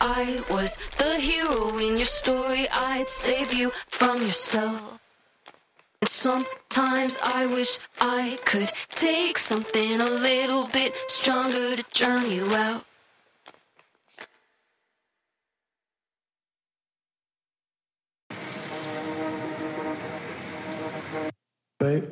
I was the hero in your story. I'd save you from yourself. And sometimes I wish I could take something a little bit stronger to drown you out. Babe.